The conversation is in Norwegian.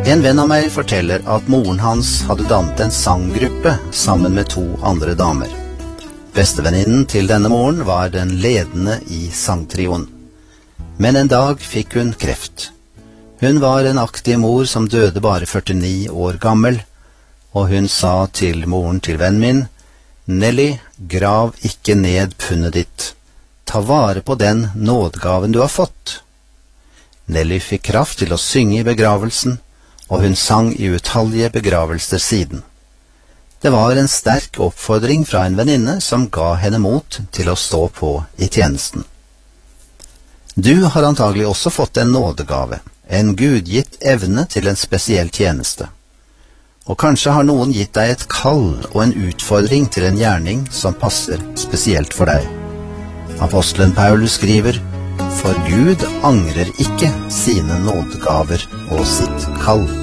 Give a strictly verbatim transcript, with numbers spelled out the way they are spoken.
En venn av meg forteller at moren hans hadde dannet en sanggruppe sammen med to andre damer. Bestevenninnen til denne moren var den ledende i sangtrioen. Men en dag fikk hun kreft. Hun var en aktiv mor som døde bare førtini år gammel, og hun sa til moren til vennen min: «Nelly, grav ikke ned pundet ditt. Ta vare på den nådgaven du har fått.» Nelly fikk kraft til å synge i begravelsen, og hun sang i utallige begravelser siden. Det var en sterk oppfordring fra en venninne som ga henne mot til å stå på i tjenesten. Du har antagelig også fått en nådegave, en gudgitt evne til en spesiell tjeneste. Og kanskje har noen gitt deg et kall og en utfordring til en gjerning som passer spesielt for deg. Apostelen Paulus skriver: «For Gud angrer ikke sine nådegaver og sitt kall.»